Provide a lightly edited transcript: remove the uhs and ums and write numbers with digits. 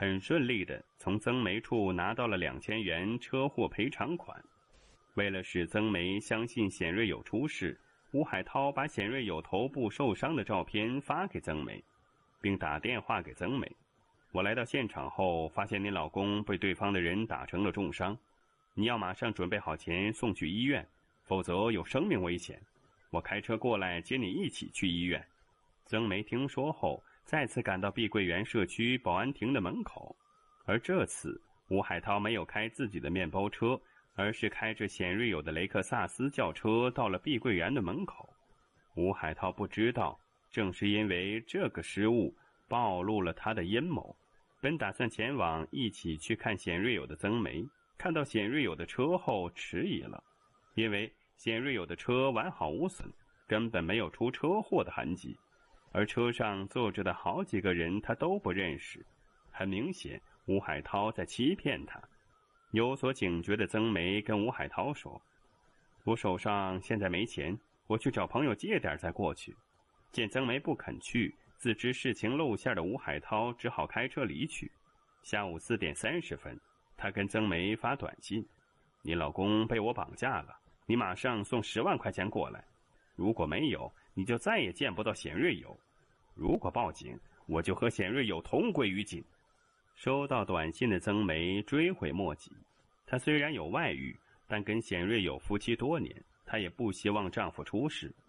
很顺利地从曾梅处拿到了2000元车祸赔偿款。为了使曾梅相信冼瑞友出事，吴海涛把冼瑞友头部受伤的照片发给曾梅，并打电话给曾梅：我来到现场后，发现你老公被对方的人打成了重伤，你要马上准备好钱送去医院，否则有生命危险。我开车过来接你一起去医院。曾梅听说后，再次赶到碧桂园社区保安亭的门口，而这次吴海涛没有开自己的面包车，而是开着冼瑞友的雷克萨斯轿车到了碧桂园的门口。吴海涛不知道，正是因为这个失误暴露了他的阴谋。本打算前往一起去看冼瑞友的曾梅，看到冼瑞友的车后迟疑了，因为冼瑞友的车完好无损，根本没有出车祸的痕迹，而车上坐着的好几个人他都不认识。很明显，吴海涛在欺骗他。有所警觉的曾梅跟吴海涛说：我手上现在没钱，我去找朋友借点再过去。见曾梅不肯去，自知事情露馅的吴海涛只好开车离去。下午4点30分，他跟曾梅发短信：你老公被我绑架了，你马上送10万块钱过来，如果没有，你就再也见不到冼瑞友。如果报警，我就和冼瑞友同归于尽。收到短信的曾梅追悔莫及，她虽然有外遇，但跟冼瑞友夫妻多年，她也不希望丈夫出事。